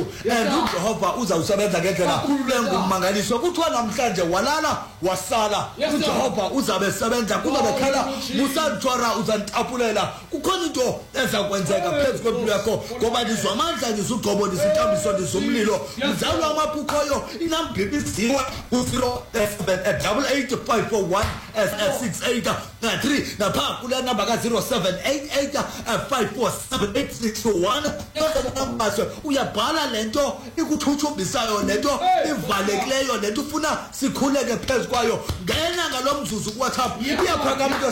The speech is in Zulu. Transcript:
wethu and uJehova uzawusebenza ngendlela engumangaliso. Kuthiwa namhlanje walala wasala, uJehova uzabe sebenza kuzabe khala musanjora uzantapulela. Kukhona into ezakwenzeka phezu kwempilo yakho ngoba nizwa amandla ngizugcobo nisithambiso nizumlilo. Mzalwa amaphukoyo inambibisiwe ku-088854168 napha kule number ka-0788547861 uyabhala lento ikuthuthubisayo, lento ivalekileyo, lento ufuna sikhuleke phezu kwayo. Ngena ngalo mzuzu ku-WhatsApp iyaphakama into